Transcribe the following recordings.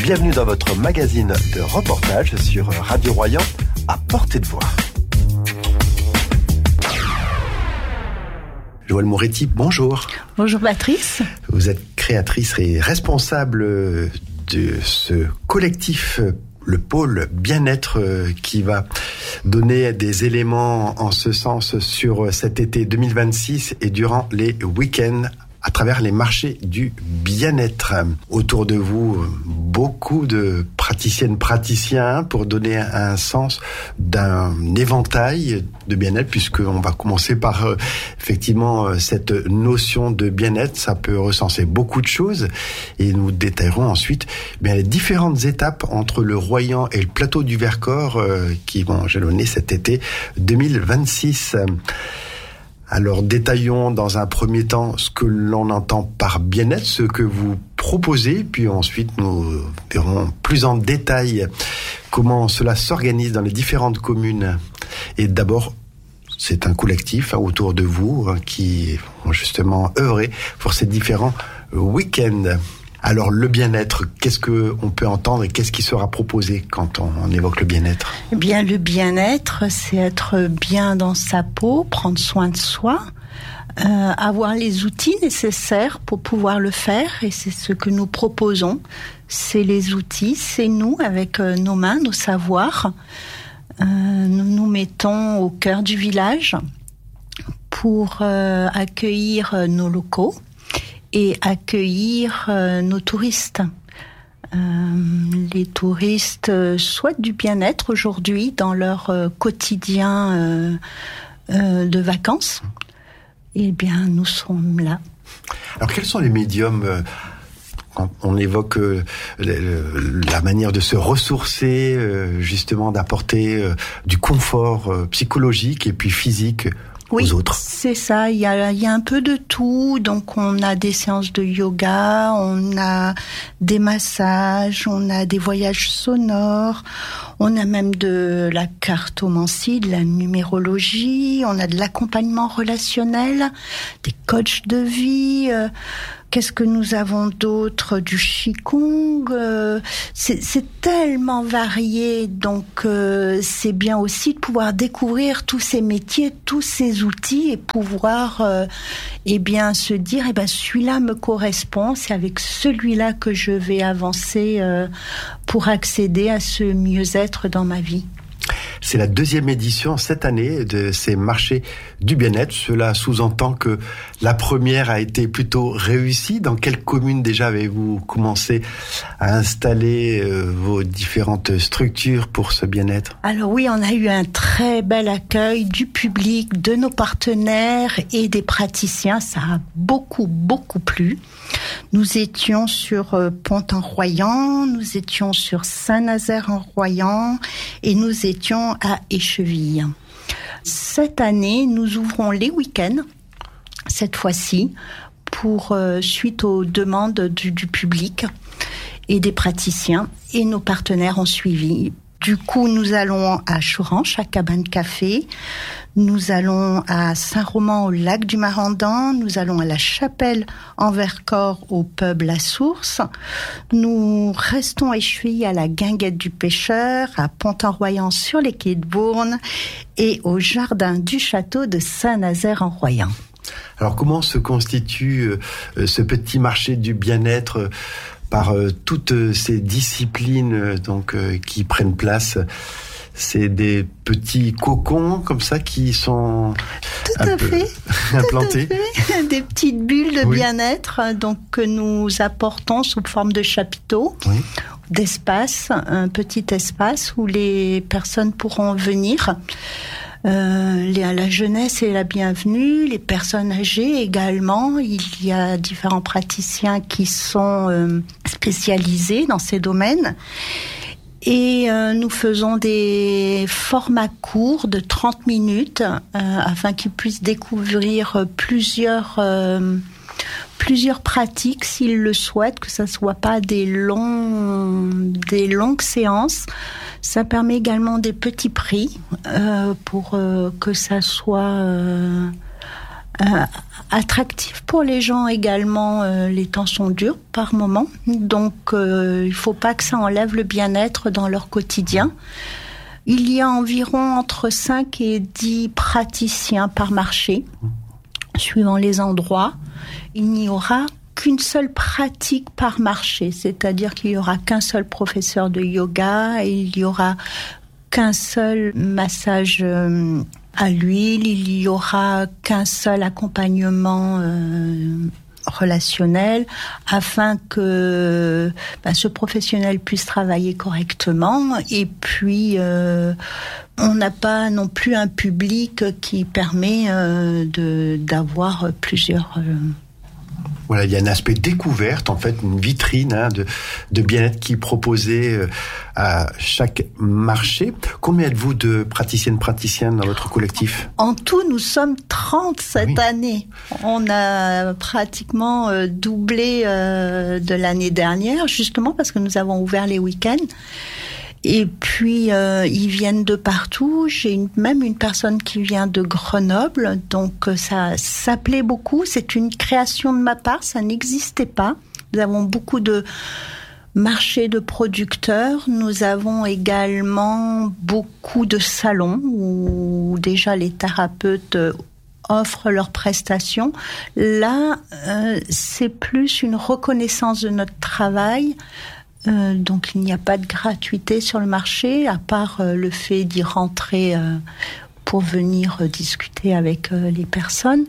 Bienvenue dans votre magazine de reportage sur Radio Royan, à portée de voix. Joëlle Moretti, bonjour. Bonjour Patrice. Vous êtes créatrice et responsable de ce collectif, le pôle bien-être, qui va donner des éléments en ce sens sur cet été 2026 et durant les week-ends à travers les marchés du bien-être. Autour de vous, beaucoup de praticiennes, praticiens pour donner un sens d'un éventail de bien-être, puisqu'on va commencer par effectivement cette notion de bien-être. Ça peut recenser beaucoup de choses et nous détaillerons ensuite les différentes étapes entre le Royan et le plateau du Vercors qui vont jalonner cet été 2026. Alors, détaillons dans un premier temps ce que l'on entend par bien-être, ce que vous proposez, puis ensuite nous verrons plus en détail comment cela s'organise dans les différentes communes. Et d'abord, c'est un collectif autour de vous qui vont justement œuvrer pour ces différents week-ends. Alors, le bien-être, qu'est-ce qu'on peut entendre et qu'est-ce qui sera proposé quand on évoque le bien-être ? Eh bien, le bien-être, c'est être bien dans sa peau, prendre soin de soi, avoir les outils nécessaires pour pouvoir le faire. Et c'est ce que nous proposons. C'est les outils, c'est nous, avec nos mains, nos savoirs. Nous nous mettons au cœur du village pour accueillir nos locaux et accueillir nos touristes. Les touristes souhaitent du bien-être aujourd'hui dans leur quotidien de vacances. Eh bien, nous sommes là. Alors, quels sont les médiums quand on évoque la manière de se ressourcer, justement d'apporter du confort psychologique et puis physique aux autres. C'est ça, il y a un peu de tout. Donc on a des séances de yoga, on a des massages, on a des voyages sonores, on a même de la cartomancie, de la numérologie, on a de l'accompagnement relationnel, des coachs de vie. Qu'est-ce que nous avons d'autre ? Du qigong. C'est tellement varié, donc c'est bien aussi de pouvoir découvrir tous ces métiers, tous ces outils et pouvoir se dire celui-là me correspond, c'est avec celui-là que je vais avancer pour accéder à ce mieux-être dans ma vie. C'est la deuxième édition cette année de ces marchés du bien-être. Cela sous-entend que la première a été plutôt réussie. Dans quelle commune déjà avez-vous commencé à installer vos différentes structures pour ce bien-être ? Alors oui, on a eu un très bel accueil du public, de nos partenaires et des praticiens. Ça a beaucoup plu. Nous étions sur Pont-en-Royan, nous étions sur Saint-Nazaire-en-Royan et nous étions à Écheville. Cette année, nous ouvrons les week-ends, cette fois-ci, pour suite aux demandes du public et des praticiens, et nos partenaires ont suivi. Du coup, nous allons à Choranche, à Cabane Café. Nous allons à Saint-Roman, au lac du Marandan. Nous allons à la Chapelle en Vercors, au pub La Source. Nous restons à Écheville, à la Guinguette du Pêcheur, à Pont-en-Royan sur les quais de Bourne et au jardin du château de Saint-Nazaire-en-Royan. Alors, comment se constitue ce petit marché du bien-être par toutes ces disciplines qui prennent place? C'est des petits cocons comme ça qui sont implantés. Des petites bulles de bien-être que nous apportons sous forme de chapiteaux, d'espace, un petit espace où les personnes pourront venir. La jeunesse est la bienvenue, les personnes âgées également. Il y a différents praticiens qui sont spécialisés dans ces domaines. Et nous faisons des formats courts de 30 minutes afin qu'ils puissent découvrir plusieurs pratiques s'ils le souhaitent, que ça ne soit pas des longues séances. Ça permet également des petits prix pour que ça soit Attractif pour les gens également. Les temps sont durs par moment, donc il faut pas que ça enlève le bien-être dans leur quotidien. Il y a environ entre 5 et 10 praticiens par marché, suivant les endroits. Il n'y aura qu'une seule pratique par marché, c'est-à-dire qu'il n'y aura qu'un seul professeur de yoga, et il n'y aura qu'un seul massage à l'huile, il n'y aura qu'un seul accompagnement relationnel, afin que ce professionnel puisse travailler correctement. Et puis on n'a pas non plus un public qui permet d'avoir plusieurs... Voilà, il y a un aspect découverte, en fait, une vitrine de bien-être qui est proposée à chaque marché. Combien êtes-vous de praticiennes dans votre collectif ? En tout, nous sommes 30 cette année. On a pratiquement doublé de l'année dernière, justement parce que nous avons ouvert les week-ends. Et puis, ils viennent de partout. J'ai même une personne qui vient de Grenoble. Donc, ça plaît beaucoup. C'est une création de ma part. Ça n'existait pas. Nous avons beaucoup de marchés de producteurs. Nous avons également beaucoup de salons où déjà les thérapeutes offrent leurs prestations. Là, c'est plus une reconnaissance de notre travail. Donc il n'y a pas de gratuité sur le marché, à part le fait d'y rentrer pour venir discuter avec les personnes.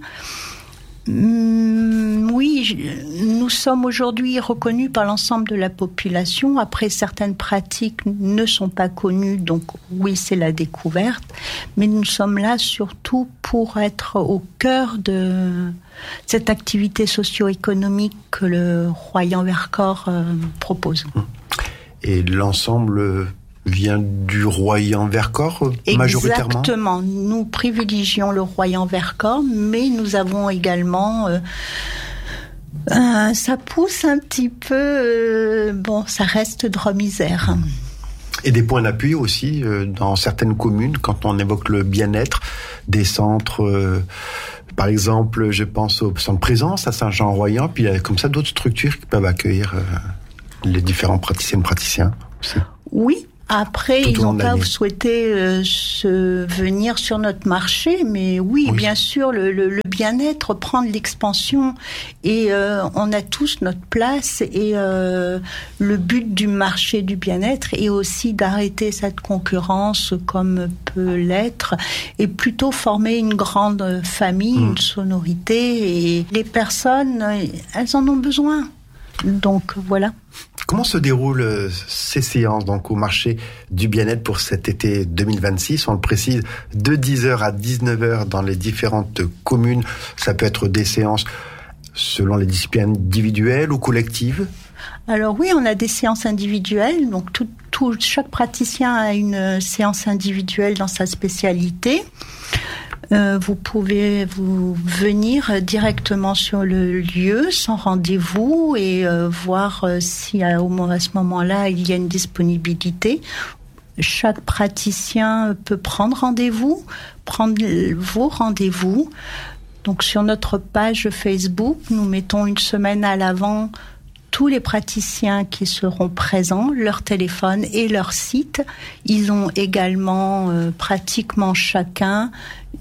Oui, nous sommes aujourd'hui reconnus par l'ensemble de la population. Après, certaines pratiques ne sont pas connues, donc oui, c'est la découverte. Mais nous sommes là surtout pour être au cœur de cette activité socio-économique que le Royan-Vercors propose. Et l'ensemble vient du Royan-Vercors majoritairement ? Exactement. Nous privilégions le Royan-Vercors, mais nous avons également... ça pousse un petit peu... ça reste Drôme-Isère. Et des points d'appui aussi dans certaines communes, quand on évoque le bien-être, des centres... par exemple, je pense au centre Présence à Saint-Jean-Royan, puis il y a comme ça d'autres structures qui peuvent accueillir les différents praticiens aussi. Oui. Après, ils n'ont pas souhaité venir sur notre marché, mais oui, bien sûr, le bien-être prend de l'expansion et on a tous notre place. Et le but du marché du bien-être est aussi d'arrêter cette concurrence comme peut l'être et plutôt former une grande famille, une sonorité. Et les personnes, elles en ont besoin. Donc voilà. Comment se déroulent ces séances donc au marché du bien-être pour cet été 2026 ? On le précise, de 10h à 19h dans les différentes communes. Ça peut être des séances selon les disciplines individuelles ou collectives ? Alors oui, on a des séances individuelles. Donc chaque praticien a une séance individuelle dans sa spécialité. Vous pouvez venir directement sur le lieu sans rendez-vous et voir si à ce moment-là il y a une disponibilité. Chaque praticien peut prendre vos rendez-vous. Donc sur notre page Facebook, nous mettons une semaine à l'avant tous les praticiens qui seront présents, leur téléphone et leur site. Ils ont également pratiquement chacun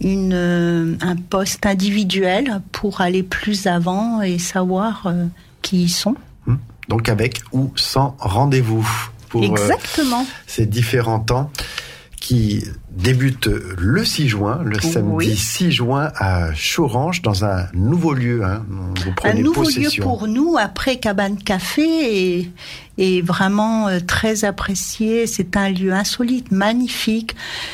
un poste individuel pour aller plus avant et savoir qui ils sont. Donc avec ou sans rendez-vous pour exactement. Ces différents temps qui débutent le 6 juin, le samedi 6 juin à Chorange, dans un nouveau lieu. Vous prenez un nouveau possession. Lieu pour nous, après Cabane Café, est vraiment très apprécié. C'est un lieu insolite, magnifique.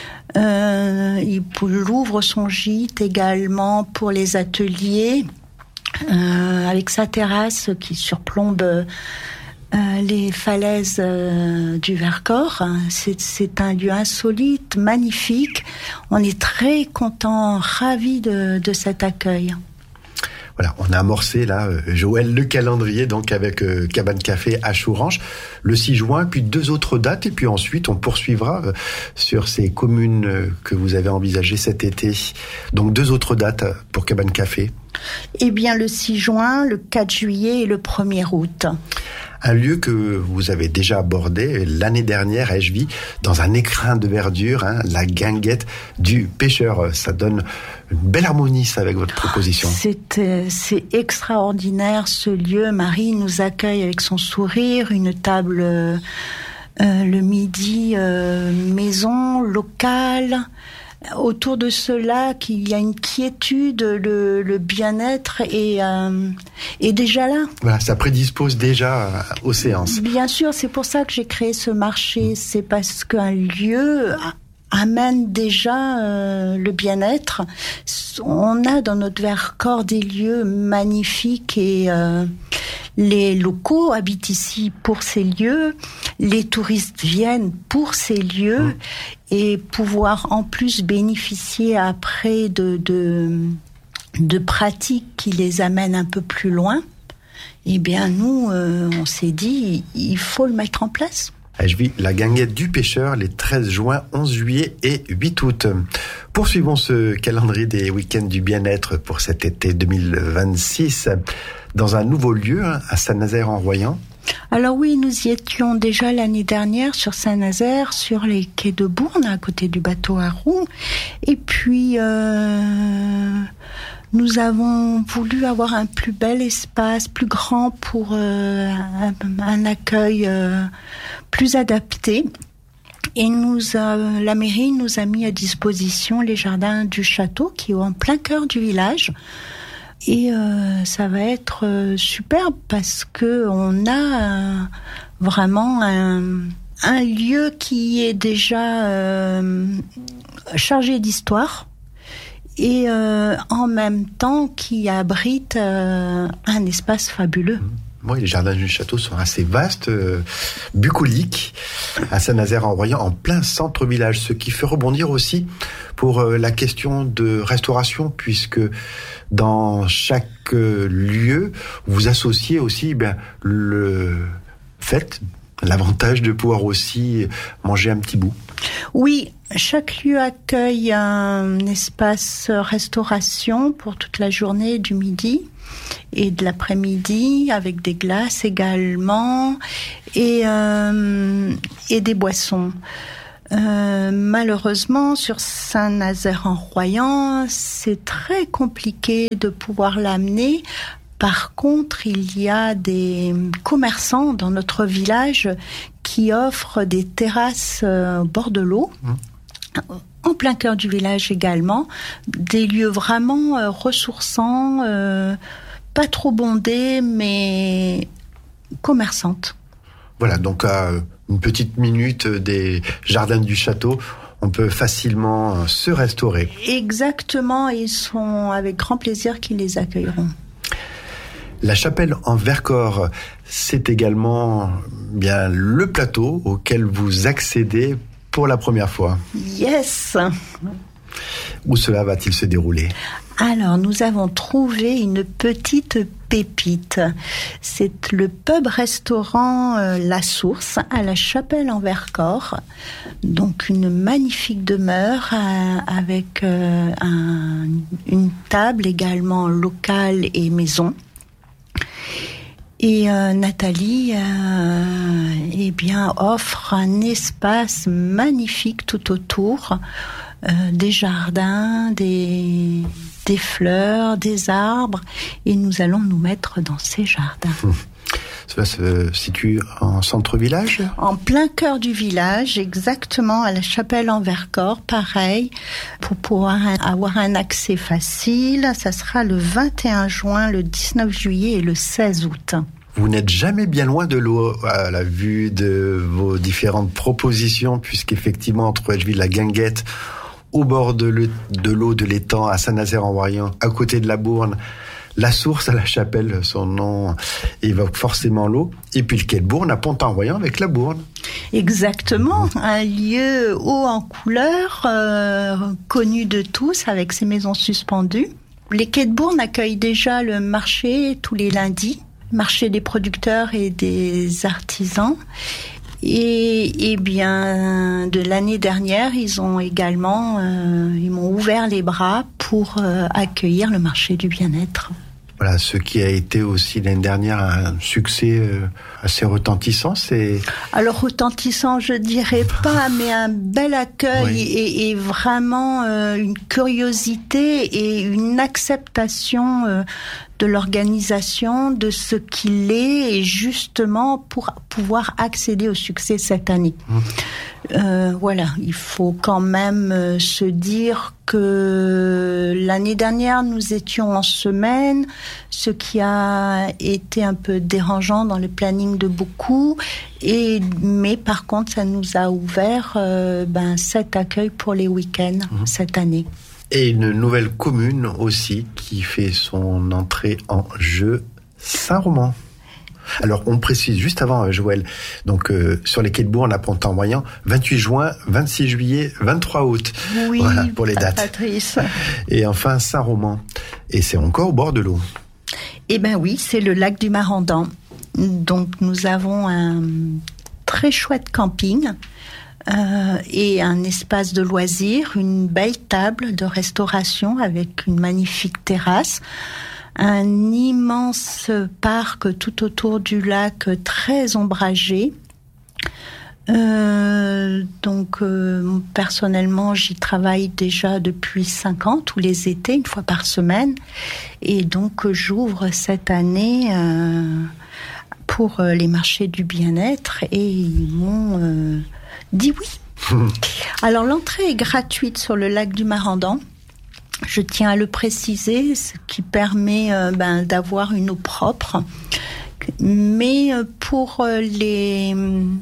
Il ouvre son gîte également pour les ateliers, avec sa terrasse qui surplombe les falaises du Vercors. C'est un lieu insolite, magnifique. On est très contents, ravis de cet accueil. Voilà, on a amorcé là, Joël, le calendrier, donc avec Cabane Café à Chouranche, le 6 juin, puis 2 autres dates, et puis ensuite on poursuivra sur ces communes que vous avez envisagées cet été. Donc 2 autres dates pour Cabane Café. Eh bien, le 6 juin, le 4 juillet et le 1er août. Un lieu que vous avez déjà abordé l'année dernière à Echeville, dans un écrin de verdure, la guinguette du pêcheur. Ça donne une belle harmonie, ça, avec votre proposition. C'est extraordinaire, ce lieu. Marie nous accueille avec son sourire, une table le midi, maison, locale. Autour de cela, qu'il y a une quiétude, le bien-être est déjà là. Voilà, ça prédispose déjà aux séances. Bien sûr, c'est pour ça que j'ai créé ce marché. C'est parce qu'un lieu amène déjà le bien-être. On a dans notre Vercors des lieux magnifiques et les locaux habitent ici pour ces lieux, les touristes viennent pour ces lieux et pouvoir en plus bénéficier après de pratiques qui les amènent un peu plus loin. Eh bien nous, on s'est dit, il faut le mettre en place. Je vis la guinguette du pêcheur les 13 juin, 11 juillet et 8 août. Poursuivons ce calendrier des week-ends du bien-être pour cet été 2026 dans un nouveau lieu à Saint-Nazaire-en-Royan. Alors oui, nous y étions déjà l'année dernière sur Saint-Nazaire, sur les quais de Bourne, à côté du bateau à roues. Et puis, nous avons voulu avoir un plus bel espace, plus grand pour un accueil plus adapté. Et la mairie nous a mis à disposition les jardins du château qui est en plein cœur du village. Et ça va être superbe parce que on a vraiment un lieu qui est déjà chargé d'histoire et en même temps qui abrite un espace fabuleux. Oui, les jardins du château sont assez vastes, bucoliques, à Saint-Nazaire-en-Royan, en plein centre-village, ce qui fait rebondir aussi pour la question de restauration, puisque dans chaque lieu, vous associez aussi l'avantage de pouvoir aussi manger un petit bout. Oui, chaque lieu accueille un espace restauration pour toute la journée du midi et de l'après-midi, avec des glaces également et des boissons. Malheureusement, sur Saint-Nazaire-en-Royan, c'est très compliqué de pouvoir l'amener. Par contre, il y a des commerçants dans notre village qui offrent des terrasses au bord de l'eau, en plein cœur du village également, des lieux vraiment ressourçants, pas trop bondés, mais commerçantes. Voilà, donc à une petite minute des jardins du château, on peut facilement se restaurer. Exactement, ils sont avec grand plaisir qu'ils les accueilleront. La chapelle en Vercors, c'est également bien le plateau auquel vous accédez pour la première fois. Yes. Où cela va-t-il se dérouler ? Alors, nous avons trouvé une petite pépite. C'est le pub-restaurant La Source à la chapelle en Vercors. Donc, une magnifique demeure avec une table également locale et maison. Et Nathalie offre un espace magnifique tout autour, des jardins, des fleurs, des arbres, et nous allons nous mettre dans ces jardins. Cela se situe en centre-village ? En plein cœur du village, exactement, à la chapelle en Vercors, pareil, pour pouvoir avoir un accès facile. Ça sera le 21 juin, le 19 juillet et le 16 août. Vous n'êtes jamais bien loin de l'eau à la vue de vos différentes propositions, puisqu'effectivement, entre Echeville, la Guinguette, au bord de l'eau de l'étang, à Saint-Nazaire-en-Royan, à côté de la Bourne, La Source à la chapelle, son nom évoque forcément l'eau. Et puis le quai de Bourne à Pont-en-Royan avec la Bourne. Exactement, un lieu haut en couleur, connu de tous avec ses maisons suspendues. Les Quais de Bourne accueillent déjà le marché tous les lundis, marché des producteurs et des artisans. Et bien, de l'année dernière, ils m'ont ouvert les bras pour accueillir le marché du bien-être. Voilà, ce qui a été aussi l'année dernière un succès assez retentissant, c'est... Alors retentissant, je dirais pas, mais un bel accueil et vraiment une curiosité et une acceptation de l'organisation, de ce qu'il est, et justement pour pouvoir accéder au succès cette année. Voilà, il faut quand même se dire que l'année dernière, nous étions en semaine, ce qui a été un peu dérangeant dans le planning de beaucoup, mais par contre, ça nous a ouvert 7 accueils pour les week-ends cette année. Et une nouvelle commune aussi qui fait son entrée en jeu, Saint-Romain. Alors, on précise juste avant, Joël, donc sur les Quais de Bourne à Pont-en-Royant, 28 juin, 26 juillet, 23 août. Oui, voilà pour les dates. Patrice. Et enfin, Saint-Romain. Et c'est encore au bord de l'eau. Eh bien oui, c'est le lac du Marandan. Donc, nous avons un très chouette camping et un espace de loisirs, une belle table de restauration avec une magnifique terrasse. Un immense parc tout autour du lac, très ombragé. Personnellement, j'y travaille déjà depuis 5 ans, tous les étés, une fois par semaine. Et donc, j'ouvre cette année pour les marchés du bien-être et ils m'ont dit oui. Alors, l'entrée est gratuite sur le lac du Marandan. Je tiens à le préciser, ce qui permet d'avoir une eau propre. Mais pour les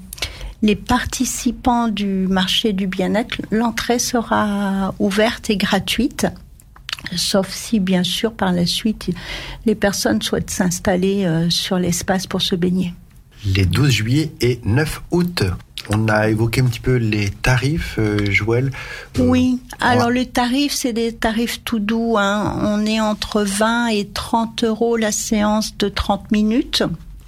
participants du marché du bien-être, l'entrée sera ouverte et gratuite. Sauf si, bien sûr, par la suite, les personnes souhaitent s'installer sur l'espace pour se baigner. Les 12 juillet et 9 août. On a évoqué un petit peu les tarifs, Joël. Oui, alors les tarifs, c'est des tarifs tout doux. On est entre 20 et 30 euros la séance de 30 minutes.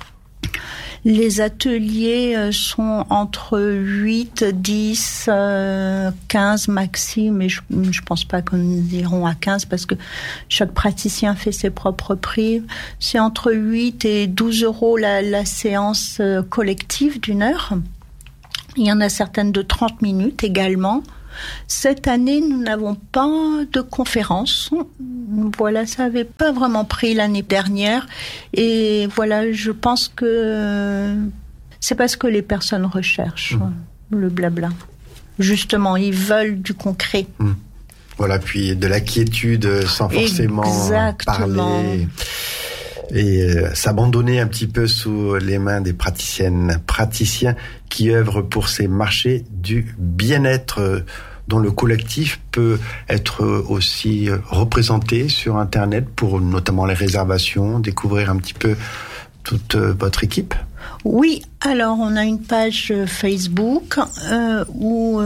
Les ateliers sont entre 8, 10, 15 maxi, mais je pense pas que nous irons à 15 parce que chaque praticien fait ses propres prix. C'est entre 8 et 12 euros la séance collective d'1 heure. Il y en a certaines de 30 minutes également. Cette année, nous n'avons pas de conférence. Voilà, ça n'avait pas vraiment pris l'année dernière. Et voilà, je pense que c'est parce que les personnes recherchent le blabla. Justement, ils veulent du concret. Voilà, puis de la quiétude sans forcément parler. Et s'abandonner un petit peu sous les mains des praticiennes, praticiens qui œuvrent pour ces marchés du bien-être dont le collectif peut être aussi représenté sur Internet pour notamment les réservations, découvrir un petit peu toute votre équipe. Oui, alors on a une page Facebook où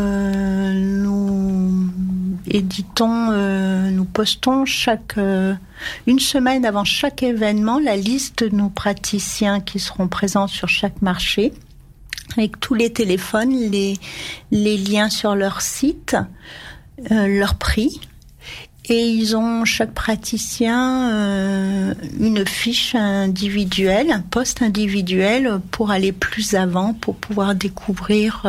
nous éditons, nous postons une semaine avant chaque événement la liste de nos praticiens qui seront présents sur chaque marché, avec tous les téléphones, les liens sur leur site, leur prix. Et ils ont, chaque praticien, une fiche individuelle, un poste individuel pour aller plus avant, pour pouvoir découvrir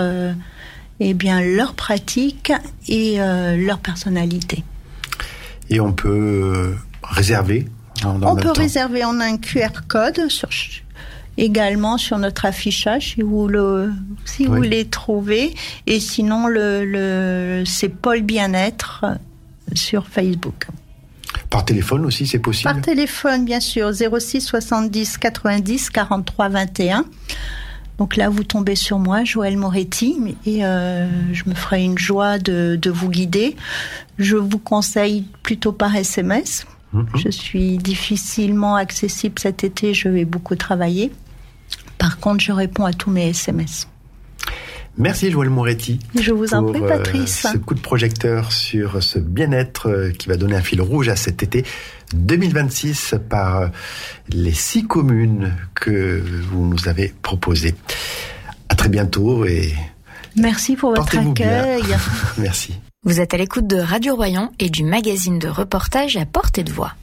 leur pratique et leur personnalité. Et on peut réserver On peut réserver, on a un QR code également sur notre affichage si vous voulez trouver. Et sinon, c'est Pôle Bien-être sur Facebook. Par téléphone aussi, c'est possible ? Par téléphone, bien sûr, 06 70 90 43 21. Donc là, vous tombez sur moi, Joël Moretti, et je me ferai une joie de vous guider. Je vous conseille plutôt par SMS. Je suis difficilement accessible cet été, je vais beaucoup travailler. Par contre, je réponds à tous mes SMS. Merci Joël Moretti. Je vous en prie, Patrice. Ce coup de projecteur sur ce bien-être qui va donner un fil rouge à cet été. 2026 par les 6 communes que vous nous avez proposées. À très bientôt et merci pour votre accueil. Merci. Vous êtes à l'écoute de Radio Royan et du magazine de reportage à portée de voix.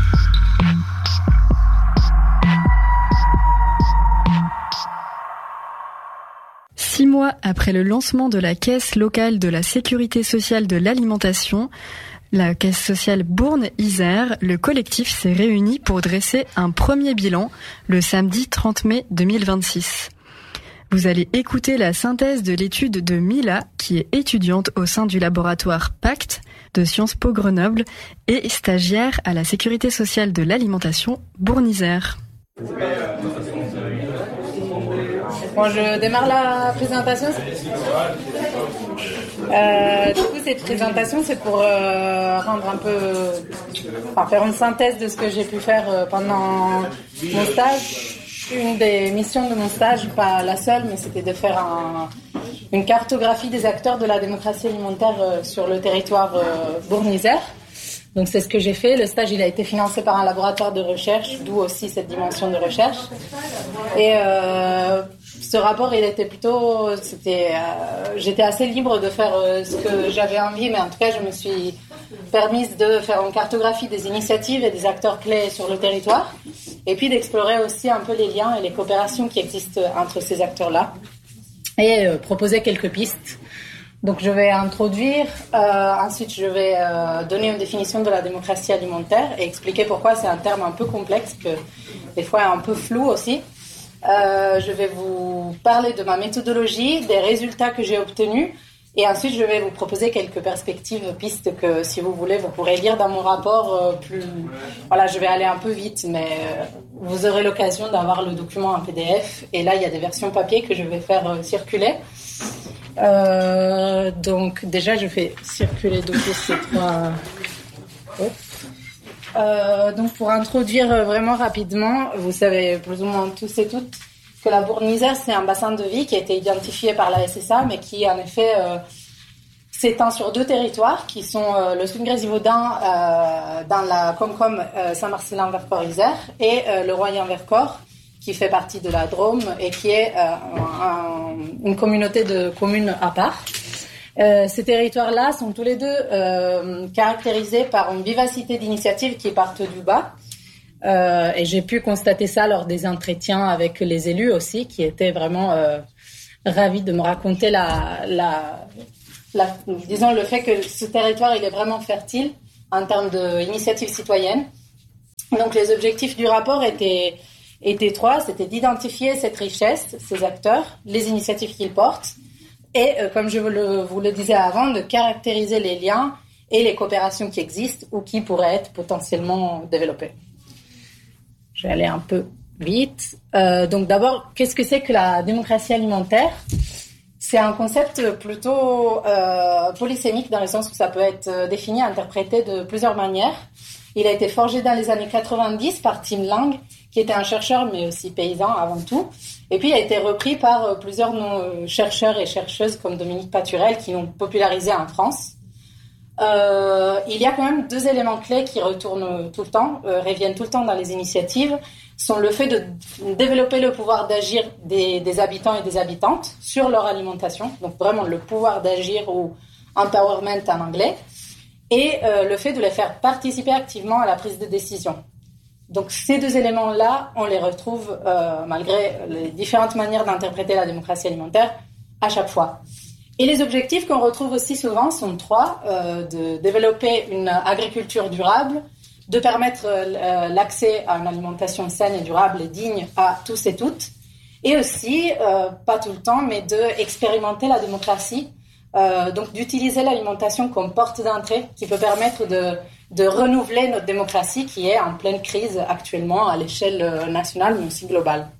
Six mois après le lancement de la Caisse locale de la sécurité sociale de l'alimentation, la Caisse sociale Bourne-Isère, le collectif s'est réuni pour dresser un premier bilan le samedi 30 mai 2026. Vous allez écouter la synthèse de l'étude de Mila, qui est étudiante au sein du laboratoire Pacte de Sciences Po Grenoble et stagiaire à la sécurité sociale de l'alimentation Bourne-Isère. Bon, je démarre la présentation. Du coup, cette présentation, c'est pour faire une synthèse de ce que j'ai pu faire pendant mon stage. Une des missions de mon stage, pas la seule, mais c'était de faire une cartographie des acteurs de la démocratie alimentaire sur le territoire Bourne-Isère. Donc c'est ce que j'ai fait. Le stage, il a été financé par un laboratoire de recherche, d'où aussi cette dimension de recherche. Et ce rapport, il était j'étais assez libre de faire ce que j'avais envie, mais en tout cas, je me suis permise de faire une cartographie des initiatives et des acteurs clés sur le territoire, et puis d'explorer aussi un peu les liens et les coopérations qui existent entre ces acteurs-là, et proposer quelques pistes. Donc je vais introduire, ensuite je vais donner une définition de la démocratie alimentaire et expliquer pourquoi c'est un terme un peu complexe, que des fois un peu flou aussi. Je vais vous parler de ma méthodologie, des résultats que j'ai obtenus, et ensuite je vais vous proposer quelques perspectives, pistes que si vous voulez vous pourrez lire dans mon rapport. Je vais aller un peu vite, mais vous aurez l'occasion d'avoir le document en PDF, et là il y a des versions papier que je vais faire circuler. Donc déjà je fais circuler ces trois. Donc pour introduire vraiment rapidement, vous savez plus ou moins tous et toutes que la Bourne-Isère, c'est un bassin de vie qui a été identifié par la SSA, mais qui en effet s'étend sur 2 territoires qui sont le Sud-Grésivaudan dans la Comcom Saint-Marcellin-Vercors-Isère et le Royan-Vercors, qui fait partie de la Drôme et qui est une communauté de communes à part. Ces territoires-là sont tous les deux caractérisés par une vivacité d'initiatives qui partent du bas. Et j'ai pu constater ça lors des entretiens avec les élus aussi, qui étaient vraiment ravis de me raconter disons le fait que ce territoire il est vraiment fertile en termes d'initiatives citoyennes. Donc les objectifs du rapport étaient 3, c'était d'identifier cette richesse, ces acteurs, les initiatives qu'ils portent, et comme je vous le disais avant, de caractériser les liens et les coopérations qui existent ou qui pourraient être potentiellement développées. Je vais aller un peu vite. Donc d'abord, qu'est-ce que c'est que la démocratie alimentaire ? C'est un concept plutôt polysémique, dans le sens où ça peut être défini, interprété de plusieurs manières. Il a été forgé dans les années 90 par Tim Lang, qui était un chercheur mais aussi paysan avant tout. Et puis il a été repris par plusieurs chercheurs et chercheuses comme Dominique Paturel qui l'ont popularisé en France. Il y a quand même 2 éléments clés qui retournent tout le temps, reviennent tout le temps dans les initiatives, sont le fait de développer le pouvoir d'agir des habitants et des habitantes sur leur alimentation, donc vraiment le pouvoir d'agir ou empowerment en anglais, et le fait de les faire participer activement à la prise de décision. Donc ces 2 éléments-là, on les retrouve malgré les différentes manières d'interpréter la démocratie alimentaire à chaque fois. Et les objectifs qu'on retrouve aussi souvent sont 3, de développer une agriculture durable, de permettre l'accès à une alimentation saine et durable et digne à tous et toutes, et aussi, pas tout le temps, mais d'expérimenter la démocratie, donc d'utiliser l'alimentation comme porte d'entrée qui peut permettre de renouveler notre démocratie qui est en pleine crise actuellement à l'échelle nationale mais aussi globale.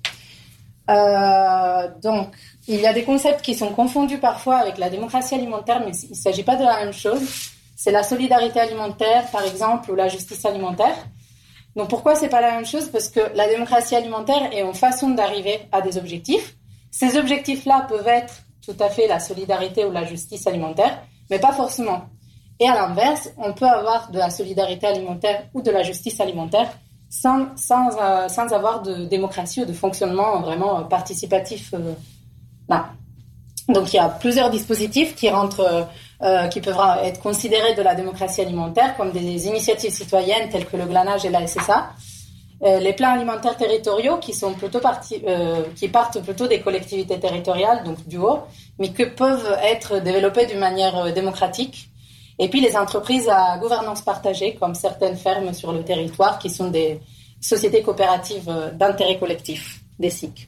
Donc, il y a des concepts qui sont confondus parfois avec la démocratie alimentaire, mais il ne s'agit pas de la même chose. C'est la solidarité alimentaire, par exemple, ou la justice alimentaire. Donc, pourquoi c'est pas la même chose ? Parce que la démocratie alimentaire est une façon d'arriver à des objectifs. Ces objectifs-là peuvent être tout à fait la solidarité ou la justice alimentaire, mais pas forcément. Et à l'inverse, on peut avoir de la solidarité alimentaire ou de la justice alimentaire sans avoir de démocratie ou de fonctionnement vraiment participatif là. Donc il y a plusieurs dispositifs qui peuvent être considérés de la démocratie alimentaire comme des initiatives citoyennes telles que le glanage et la SSA. Les plans alimentaires territoriaux qui partent plutôt des collectivités territoriales, donc du haut, mais que peuvent être développés d'une manière démocratique. Et puis les entreprises à gouvernance partagée, comme certaines fermes sur le territoire, qui sont des sociétés coopératives d'intérêt collectif, des SIC.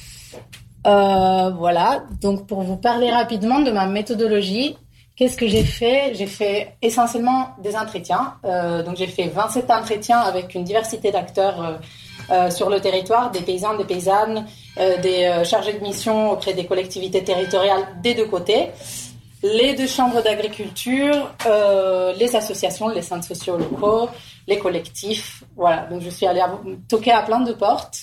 Voilà, donc pour vous parler rapidement de ma méthodologie, qu'est-ce que j'ai fait ? J'ai fait essentiellement des entretiens. Donc j'ai fait 27 entretiens avec une diversité d'acteurs sur le territoire, des paysans, des paysannes, des chargés de mission auprès des collectivités territoriales des deux côtés, les deux chambres d'agriculture, les associations, les centres sociaux locaux, les collectifs. Voilà, donc je suis allée toquer à plein de portes.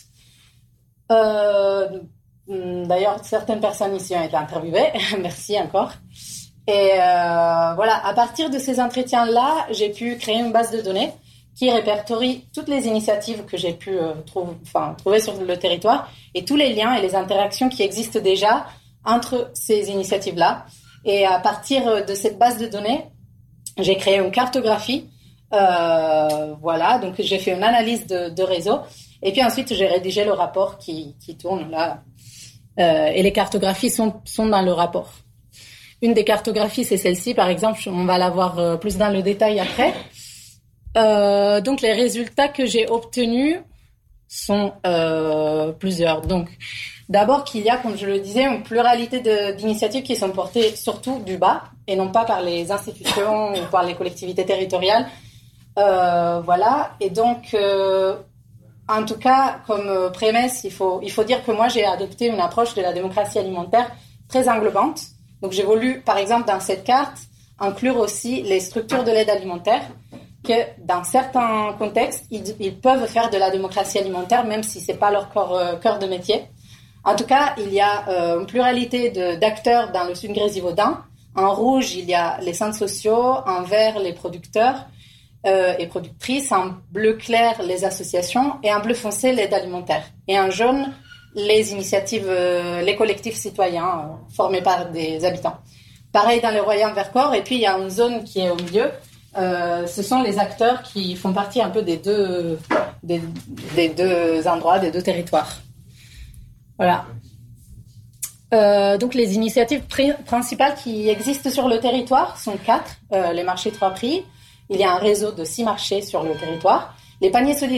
D'ailleurs, certaines personnes ici ont été interviewées. Merci encore. Et voilà, à partir de ces entretiens-là, j'ai pu créer une base de données qui répertorie toutes les initiatives que j'ai pu trouver sur le territoire et tous les liens et les interactions qui existent déjà entre ces initiatives-là. Et à partir de cette base de données, j'ai créé une cartographie. Voilà, donc j'ai fait une analyse de réseau. Et puis ensuite, j'ai rédigé le rapport qui tourne là. Et les cartographies sont dans le rapport. Une des cartographies, c'est celle-ci, par exemple. On va la voir plus dans le détail après. Donc, les résultats que j'ai obtenus sont plusieurs. Donc, d'abord qu'il y a, comme je le disais, une pluralité d'initiatives qui sont portées surtout du bas et non pas par les institutions ou par les collectivités territoriales. Voilà. Et donc, en tout cas, comme prémisse, il faut dire que moi, j'ai adopté une approche de la démocratie alimentaire très englobante. Donc, j'ai voulu, par exemple, dans cette carte, inclure aussi les structures de l'aide alimentaire, que dans certains contextes, ils peuvent faire de la démocratie alimentaire, même si c'est pas leur cœur de métier. En tout cas, il y a une pluralité d'acteurs dans le Sud Grésivaudan. En rouge, il y a les centres sociaux, en vert, les producteurs et productrices, en bleu clair, les associations, et en bleu foncé, l'aide alimentaire. Et en jaune, les initiatives, les collectifs citoyens formés par des habitants. Pareil dans le Royan Vercors, et puis il y a une zone qui est au milieu. Ce sont les acteurs qui font partie un peu des deux endroits, des deux territoires. Voilà. Donc les initiatives principales qui existent sur le territoire sont 4. Les marchés 3 prix. Il y a un réseau de 6 marchés sur le territoire. Les paniers solidaires